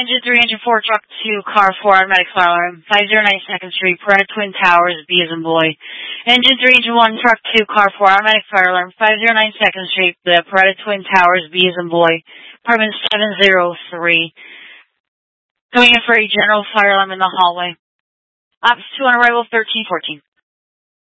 Engine 3, Engine 4, Truck 2, Car 4, Automatic Fire Alarm, 509 2nd Street, Parental Twin Towers, B as in boy. Engine 3, Engine 1, Truck 2, Car 4, Automatic Fire Alarm, 509 2nd Street, the Parental Twin Towers, B as in boy. Apartment 703. Coming in for a general fire alarm in the hallway. Ops 2 on arrival, 1314.